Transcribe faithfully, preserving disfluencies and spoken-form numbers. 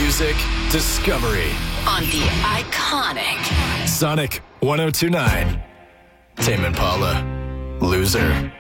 music discovery on the iconic Sonic one oh two point nine. Tame Impala, Loser.